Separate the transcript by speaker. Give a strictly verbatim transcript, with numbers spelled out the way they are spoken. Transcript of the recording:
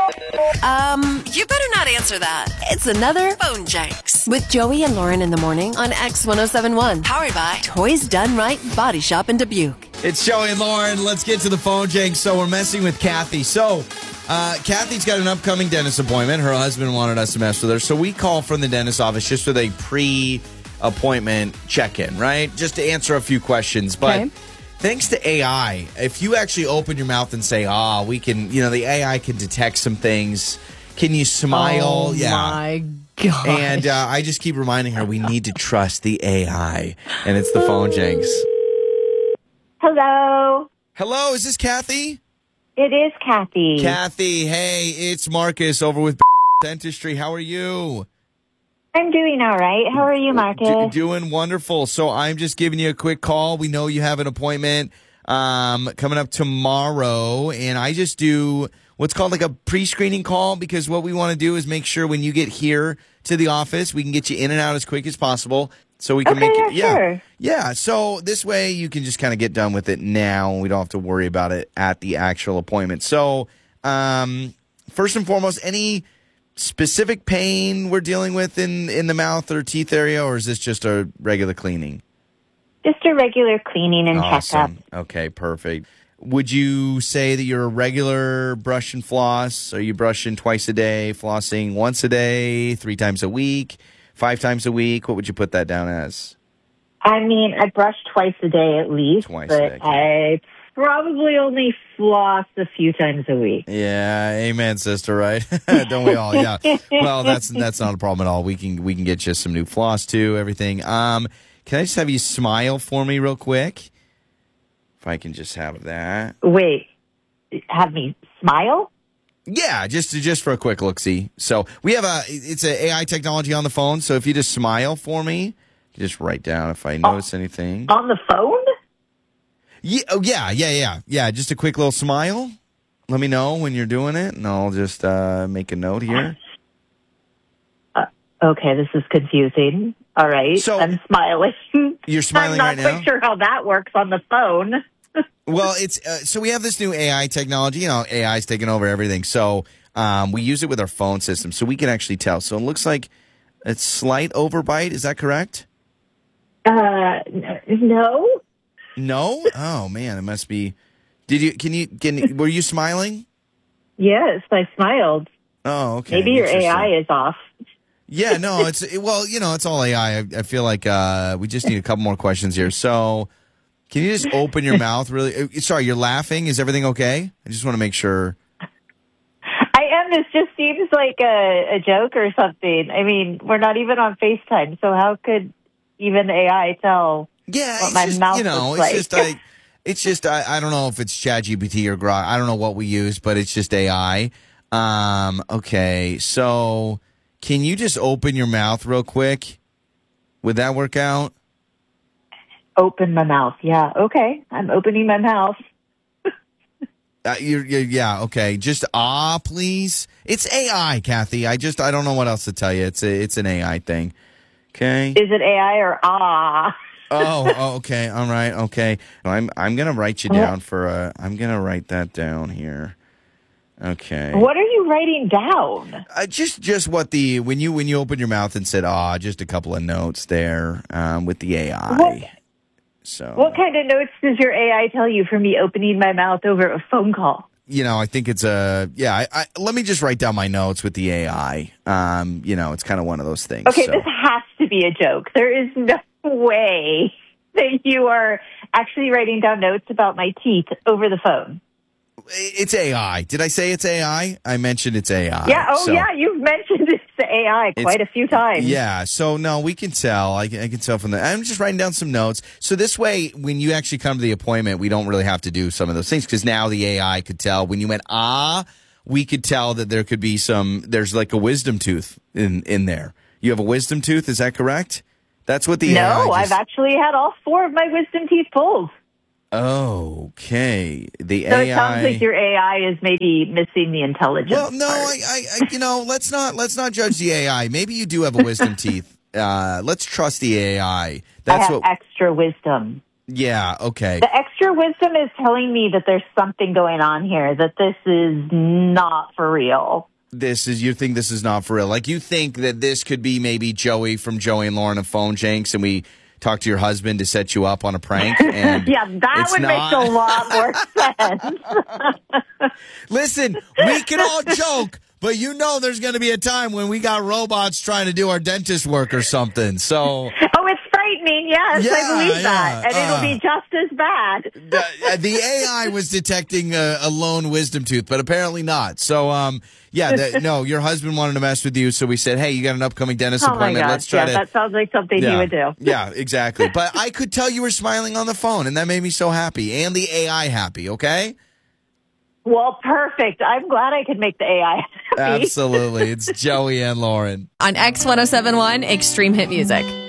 Speaker 1: Um, you better not answer that. It's another Phone Janks with Joey and Lauren in the morning on X one oh seven one. Powered by Toys Done Right Body Shop in Dubuque.
Speaker 2: It's Joey and Lauren. Let's get to the phone, Jake. So we're messing with Kathy. So uh, Kathy's got an upcoming dentist appointment. Her husband wanted us to mess with her. So we call from the dentist office just with a pre-appointment check-in, right? Just to answer a few questions. But okay. Thanks to A I, if you actually open your mouth and say, ah, oh, we can, you know, the A I can detect some things. Can you smile?
Speaker 3: Oh,
Speaker 2: yeah.
Speaker 3: my God.
Speaker 2: And uh, I just keep reminding her we need to trust the A I. And it's the phone, Jenks.
Speaker 4: Hello.
Speaker 2: Hello, is this Kathy?
Speaker 4: It is Kathy.
Speaker 2: Kathy, hey, it's Marcus over with Dentistry. How are you?
Speaker 4: I'm doing all right. How are you, Marcus?
Speaker 2: Do- doing wonderful. So I'm just giving you a quick call. We know you have an appointment um, coming up tomorrow, and I just do what's called like a pre-screening call because what we want to do is make sure when you get here to the office, we can get you in and out as quick as possible. So we can
Speaker 4: okay,
Speaker 2: make it,
Speaker 4: yeah,
Speaker 2: yeah,
Speaker 4: sure.
Speaker 2: yeah. So this way you can just kind of get done with it now, and we don't have to worry about it at the actual appointment. So, um, first and foremost, any specific pain we're dealing with in in the mouth or teeth area, or is this just a regular cleaning?
Speaker 4: Just a regular cleaning and
Speaker 2: awesome.
Speaker 4: checkup.
Speaker 2: Okay, perfect. Would you say that you're a regular brush and floss? Are you brushing twice a day, flossing once a day, three times a week? Five times a week? What would you put that down as?
Speaker 4: I mean, I brush twice a day at least,
Speaker 2: twice
Speaker 4: but
Speaker 2: a day.
Speaker 4: I probably only floss a few times a week.
Speaker 2: Yeah, amen, sister, right? Don't we all? Yeah. Well, that's that's not a problem at all. We can we can get you some new floss too, everything. Um, can I just have you smile for me real quick? If I can just have that.
Speaker 4: Wait, have me smile?
Speaker 2: Yeah, just just for a quick look-see. So we have a, it's a A I technology on the phone, so if you just smile for me, just write down if I notice oh, anything.
Speaker 4: On the phone?
Speaker 2: Yeah, oh, yeah, yeah, yeah. Yeah, just a quick little smile. Let me know when you're doing it, and I'll just uh, make a note here.
Speaker 4: Uh, okay, this is confusing. All right,
Speaker 2: so,
Speaker 4: I'm smiling.
Speaker 2: You're smiling right now?
Speaker 4: I'm not quite sure how that works on the phone.
Speaker 2: Well, it's uh, so we have this new A I technology. You know, A I's taking over everything. So um, we use it with our phone system, so we can actually tell. So it looks like it's slight overbite. Is that correct?
Speaker 4: Uh, no.
Speaker 2: No? Oh man, it must be. Did you? Can you? Can? Were you smiling?
Speaker 4: Yes, I smiled.
Speaker 2: Oh, okay.
Speaker 4: Maybe your A I is off.
Speaker 2: Yeah, no, it's it, well, you know, it's all A I. I, I feel like uh, we just need a couple more questions here. So. Can you just open your mouth really? Sorry, you're laughing. Is everything okay? I just want to make sure.
Speaker 4: I am. This just seems like a, a joke or something. I mean, we're not even on FaceTime, so how could even A I tell
Speaker 2: yeah,
Speaker 4: what my
Speaker 2: just,
Speaker 4: mouth
Speaker 2: you know,
Speaker 4: looks
Speaker 2: it's
Speaker 4: like?
Speaker 2: just like, it's just, I, I don't know if it's ChatGPT or Grok. I don't know what we use, but it's just A I. Um, okay, so can you just open your mouth real quick? Would that work out?
Speaker 4: Open my mouth. Yeah. Okay. I'm opening my mouth.
Speaker 2: uh, you're, you're, yeah. Okay. Just ah, please. It's A I, Kathy. I just I don't know what else to tell you. It's a it's an A I thing. Okay.
Speaker 4: Is it A I or ah?
Speaker 2: oh, oh. Okay. All right. Okay. I'm I'm gonna write you down for a. I'm gonna write that down here. Okay.
Speaker 4: What are you writing down?
Speaker 2: Uh, just just what the when you when you opened your mouth and said ah, just a couple of notes there um, with the A I.
Speaker 4: What?
Speaker 2: So,
Speaker 4: what kind of notes does your A I tell you for me opening my mouth over a phone call?
Speaker 2: You know, I think it's a, yeah, I, I, let me just write down my notes with the A I. Um, you know, it's kind of one of those things.
Speaker 4: Okay,
Speaker 2: so.
Speaker 4: This has to be a joke. There is no way that you are actually writing down notes about my teeth over the phone.
Speaker 2: It's A I. Did I say it's A I? I mentioned it's A I.
Speaker 4: Yeah, oh
Speaker 2: so.
Speaker 4: yeah, you've mentioned it's A I quite it's, a few times.
Speaker 2: Yeah, so no, we can tell. I can, I can tell from that. I'm just writing down some notes. So this way, when you actually come to the appointment, we don't really have to do some of those things because now the A I could tell. When you went, ah, we could tell that there could be some, there's like a wisdom tooth in, in there. You have a wisdom tooth, is that correct? That's what the
Speaker 4: no,
Speaker 2: A I just...
Speaker 4: I've actually had all four of my wisdom teeth pulled.
Speaker 2: Okay. The
Speaker 4: so
Speaker 2: A I.
Speaker 4: it sounds like your A I is maybe missing the intelligence.
Speaker 2: Well, no,
Speaker 4: part.
Speaker 2: I, I, I, you know, let's not let's not judge the A I. Maybe you do have a wisdom teeth. Uh, let's trust the A I. That's
Speaker 4: I have
Speaker 2: what.
Speaker 4: extra wisdom.
Speaker 2: Yeah. Okay.
Speaker 4: The extra your wisdom is telling me that there's something going on here, that this is not for real.
Speaker 2: This is, you think this is not for real. Like, you think that this could be maybe Joey from Joey and Lauren of Phone Janks, and we talk to your husband to set you up on a prank. And
Speaker 4: yeah, that would not... make a lot more sense.
Speaker 2: Listen, we can all joke, but you know there's going to be a time when we got robots trying to do our dentist work or something. So,
Speaker 4: oh, it's frightening. Yes,
Speaker 2: yeah,
Speaker 4: I believe
Speaker 2: yeah.
Speaker 4: that, and
Speaker 2: uh,
Speaker 4: it'll be just as bad.
Speaker 2: the, the A I was detecting a, a lone wisdom tooth, but apparently not. So, um, yeah, the, no, your husband wanted to mess with you, so we said, hey, you got an upcoming dentist
Speaker 4: oh
Speaker 2: appointment.
Speaker 4: My gosh.
Speaker 2: Let's try
Speaker 4: yeah,
Speaker 2: to.
Speaker 4: That sounds like something
Speaker 2: yeah,
Speaker 4: he would do.
Speaker 2: Yeah, exactly. But I could tell you were smiling on the phone, and that made me so happy, and the A I happy. Okay.
Speaker 4: Well, perfect. I'm glad I could make the A I happy.
Speaker 2: Absolutely. It's Joey and Lauren.
Speaker 3: On X one oh seven one Extreme Hit Music.